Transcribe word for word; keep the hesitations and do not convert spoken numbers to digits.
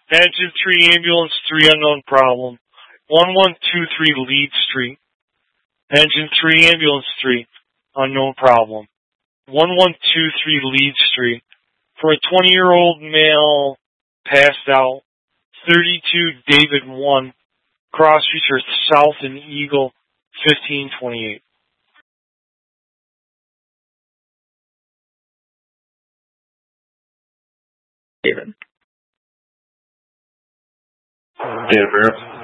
Engine three, ambulance three, unknown problem. one one two three Lead Street. Engine three, ambulance three, unknown problem. one one two three Lead Street. For a twenty-year-old male, passed out. thirty-two David one. Cross streets are South and Eagle, fifteen twenty-eight. David. David Barrett.